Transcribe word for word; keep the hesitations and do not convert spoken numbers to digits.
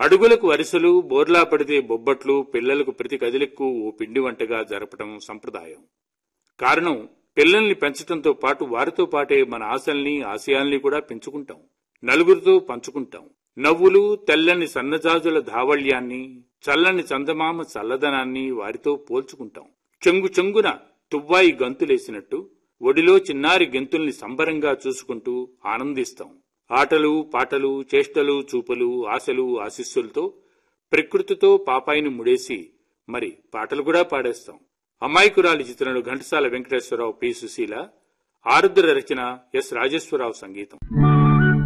అడుగులకు వరిసెలు, బోర్లా పడితే బొబ్బట్లు, పిల్లలకు ప్రతి కదిలిక్కు ఓ పిండి వంటగా జరపడం సంప్రదాయం. కారణం, పిల్లల్ని పెంచడంతో పాటు వారితో పాటే మన ఆశల్ని, ఆశయాల్ని కూడా పెంచుకుంటాం. నలుగురితో పంచుకుంటాం. నవ్వులు, తెల్లని సన్నజాజుల ధావళ్యాన్ని, చల్లని చందమామ చల్లదనాన్ని వారితో పోల్చుకుంటాం. చెంగు చెంగున తువ్వాయి గంతులేసినట్టు ఒడిలో చిన్నారి గెంతుల్ని సంబరంగా చూసుకుంటూ ఆనందిస్తాం. ఆటలు, పాటలు, చేష్టలు, చూపులు, ఆశలు, ఆశీస్సులతో ప్రకృతితో పాపాయిని ముడేసి మరి పాటలు కూడా పాడేస్తాం. అమాయకురాలి చిత్రంలో ఘంటసాల వెంకటేశ్వరరావు, పి సుశీల, ఆరుద్ర రచన, ఎస్ రాజేశ్వరరావు సంగీతం.